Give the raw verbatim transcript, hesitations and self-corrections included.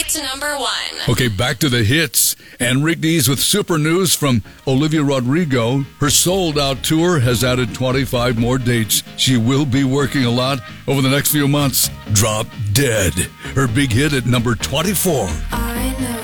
way to number one. Okay, back to the hits. Enrique Dees with super news from Olivia Rodrigo. Her sold-out tour has added twenty-five more dates. She will be working a lot over the next few months. Drop Dead, her big hit at number twenty-four.